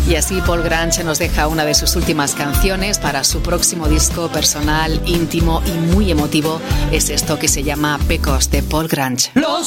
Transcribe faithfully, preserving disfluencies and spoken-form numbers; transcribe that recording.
Y así Paul Grange nos deja una de sus últimas canciones para su próximo disco personal, íntimo y muy emotivo. Es esto que se llama Pecos, de Paul Grange. Los